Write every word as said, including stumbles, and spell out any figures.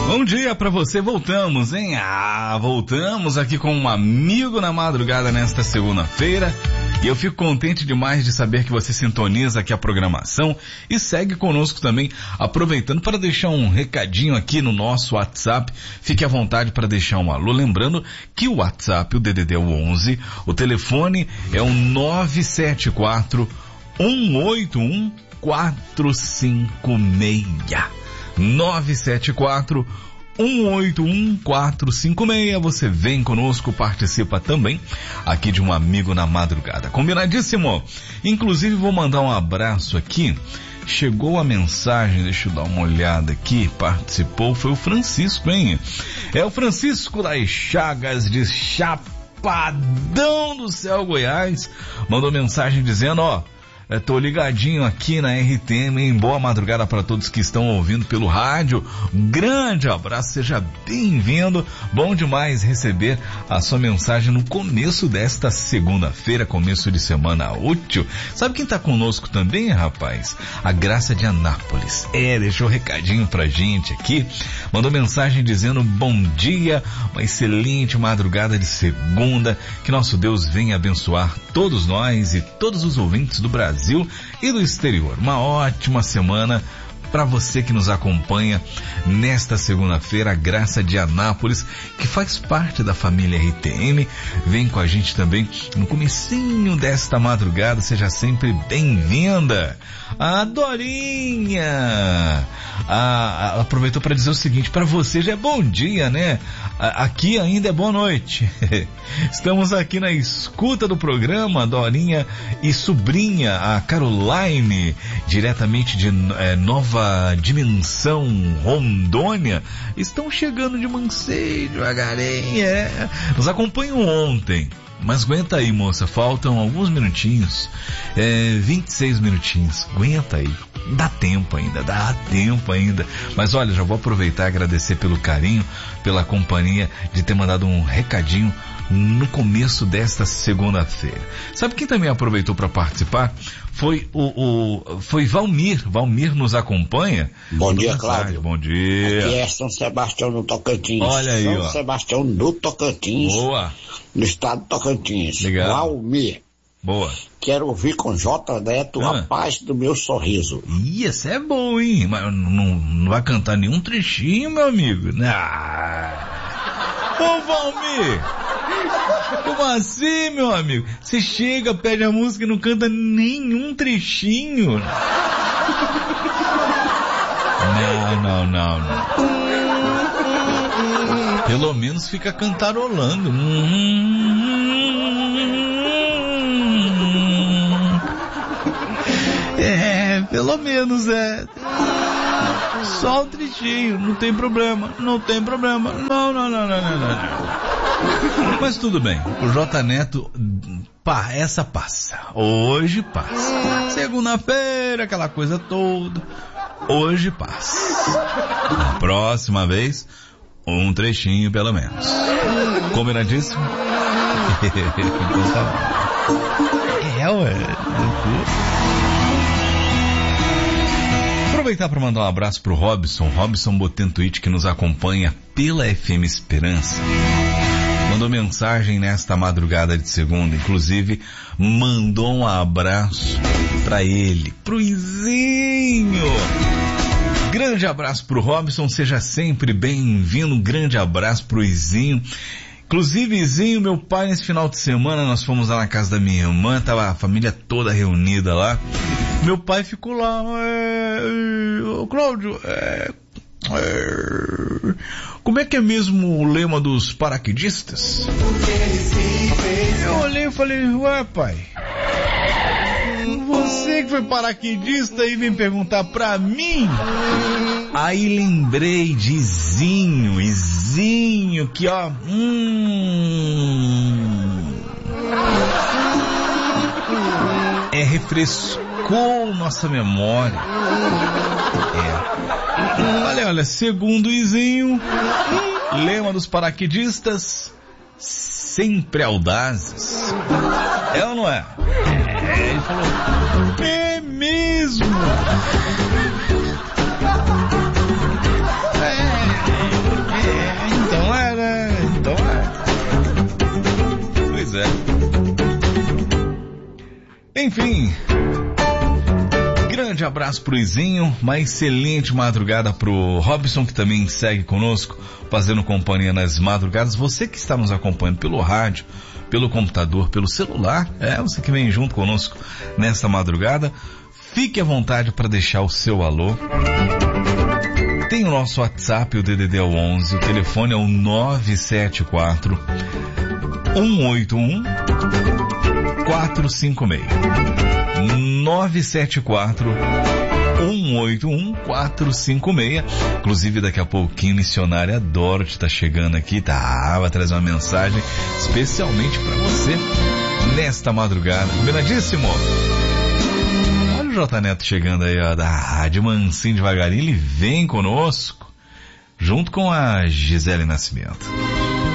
Bom dia pra você, voltamos, hein? Ah, voltamos aqui com um amigo na madrugada nesta segunda-feira. E eu fico contente demais de saber que você sintoniza aqui a programação e segue conosco também, aproveitando para deixar um recadinho aqui no nosso WhatsApp. Fique à vontade para deixar um alô. Lembrando que o WhatsApp, o D D D onze, o telefone é o nove sete quatro, um oito um, quatro cinco seis. nove sete quatro, um oito um, quatro cinco seis. Você vem conosco, participa também aqui de um amigo na madrugada. Combinadíssimo? Inclusive vou mandar um abraço aqui. Chegou a mensagem, deixa eu dar uma olhada aqui, participou, foi o Francisco, hein? É o Francisco das Chagas de Chapadão do Céu, Goiás. Mandou mensagem dizendo, ó, É, tô ligadinho aqui na R T M, hein? Boa madrugada para todos que estão ouvindo pelo rádio. Grande abraço, seja bem-vindo. Bom demais receber a sua mensagem no começo desta segunda-feira, começo de semana útil. Sabe quem tá conosco também, rapaz? A Graça de Anápolis. É, deixou um recadinho pra gente aqui. Mandou mensagem dizendo bom dia, uma excelente madrugada de segunda. Que nosso Deus venha abençoar todos nós e todos os ouvintes do Brasil e do exterior. Uma ótima semana para você que nos acompanha nesta segunda-feira. A Graça de Anápolis, que faz parte da família R T M, vem com a gente também no comecinho desta madrugada. Seja sempre bem-vinda. A Dorinha a, a, aproveitou para dizer o seguinte, para você já é bom dia, né? A, aqui ainda é boa noite. Estamos aqui na escuta do programa. Dorinha e sobrinha, a Caroline, diretamente de é, Nova Dimensão, Rondônia, estão chegando de mansinho, devagarinho, é. Nos acompanham ontem. Mas aguenta aí, moça, faltam alguns minutinhos, é, vinte e seis minutinhos, aguenta aí, dá tempo ainda, dá tempo ainda. Mas olha, já vou aproveitar e agradecer pelo carinho, pela companhia, de ter mandado um recadinho no começo desta segunda-feira. Sabe quem também aproveitou para participar? Foi o, o foi Valmir. Valmir nos acompanha. Bom dia, Cláudio. Bom dia. Aqui é São Sebastião do Tocantins. Olha aí, São ó. Sebastião do Tocantins. Boa. No estado do Tocantins. Legal. Valmir. Boa. Quero ouvir com J. Neto ah. A Paz do Meu Sorriso. Ih, esse é bom, hein? Mas não, não vai cantar nenhum trechinho, meu amigo. Ah. Ô, Valmir! Como assim, meu amigo? Você chega, pede a música e não canta nenhum trechinho? Não, não, não, não. Pelo menos fica cantarolando. É, pelo menos é. Só um trechinho, não tem problema, não tem problema. Não, não, não, não, não, não. Mas tudo bem, o J. Neto, pá, essa passa. Hoje passa. Segunda-feira, aquela coisa toda. Hoje passa. Na próxima vez, um trechinho pelo menos. Combinadíssimo? Então tá bom. É, ué. Aproveitar para mandar um abraço pro Robson, Robson Botentuit, que nos acompanha pela F M Esperança. Mandou mensagem nesta madrugada de segunda, inclusive mandou um abraço para ele, pro Izinho. Grande abraço pro Robson, seja sempre bem-vindo. Grande abraço pro Izinho. Inclusive, Izinho, meu pai, nesse final de semana, nós fomos lá na casa da minha irmã, tava a família toda reunida lá. Meu pai ficou lá, é, é, Cláudio, é, é, como é que é mesmo o lema dos paraquedistas? Eu olhei e falei, ué, pai, você que foi paraquedista e vem perguntar pra mim? Aí lembrei de Izinho, Izinho, que ó, hum, é refrescou nossa memória. É. Olha, olha, segundo o Izinho, lema dos paraquedistas, sempre audazes. É ou não é? É, ele falou, é mesmo. É. Enfim, grande abraço pro Izinho, uma excelente madrugada pro Robson, que também segue conosco, fazendo companhia nas madrugadas. Você que está nos acompanhando pelo rádio, pelo computador, pelo celular, é você que vem junto conosco nesta madrugada, fique à vontade para deixar o seu alô. Tem o nosso WhatsApp, o D D D é o onze, o telefone é o nove sete quatro, um oito um, quatro cinco seis. nove sete quatro, um oito um, quatro cinco seis. Inclusive daqui a pouquinho missionária Dorothy tá chegando aqui, tá? Vai trazer uma mensagem especialmente para você nesta madrugada. Combinadíssimo? Olha o J Neto chegando aí, ó, da rádio mansinho devagarinho, ele vem conosco junto com a Gisele Nascimento.